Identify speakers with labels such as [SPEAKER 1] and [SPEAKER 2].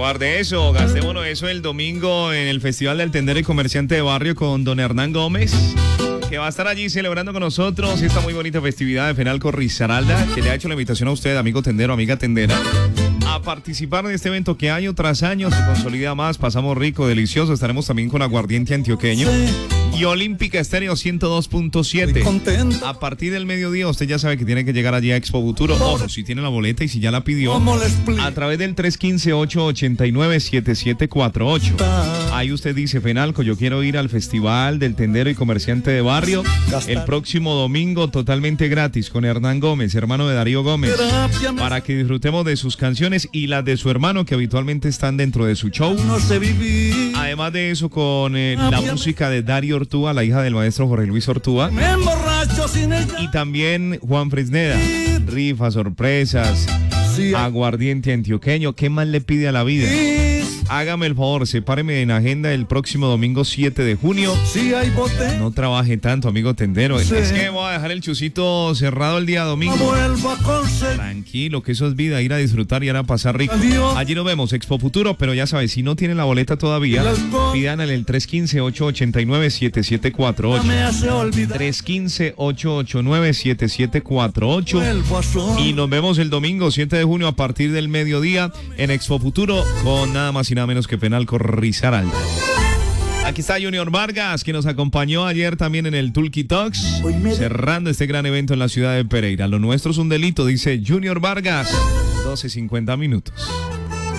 [SPEAKER 1] guarde eso, gastémonos eso el domingo en el Festival del Tendero y Comerciante de Barrio con don Hernán Gómez, que va a estar allí celebrando con nosotros esta muy bonita festividad de Fenalco Risaralda, que le ha hecho la invitación a usted, amigo tendero, amiga tendera, a participar de este evento que año tras año se consolida más. Pasamos rico, delicioso. Estaremos también con Aguardiente Antioqueño y Olímpica Estéreo 102.7. A partir del mediodía usted ya sabe que tiene que llegar allí a Expo Futuro. Ojo, si tiene la boleta y si ya la pidió, a través del 315-889-7748. Ahí usted dice: Fenalco, yo quiero ir al Festival del Tendero y Comerciante de Barrio el próximo domingo, totalmente gratis, con Hernán Gómez, hermano de Darío Gómez, para que disfrutemos de sus canciones y las de su hermano, que habitualmente están dentro de su show. Además de eso, con la música de Darío Ortúa, la hija del maestro Jorge Luis Ortúa, y también Juan Fresneda. Rifas, sorpresas, Aguardiente Antioqueño. ¿Qué más le pide a la vida? Hágame el favor, sepáreme en agenda el próximo domingo 7 de junio. No trabaje tanto, amigo tendero. Es que voy a dejar el chucito cerrado el día domingo. Tranquilo, que eso es vida, ir a disfrutar y ir a pasar rico. Allí nos vemos, Expo Futuro, pero ya sabes, si no tienen la boleta todavía, pidan en el 315-889-7748. 315-889-7748. Y nos vemos el domingo 7 de junio a partir del mediodía en Expo Futuro con nada más y nada menos que Fenalco Risaralda. Aquí está Junior Vargas, que nos acompañó ayer también en el Tulki Talks, cerrando este gran evento en la ciudad de Pereira. Lo nuestro es un delito, dice Junior Vargas. 12:50 minutos.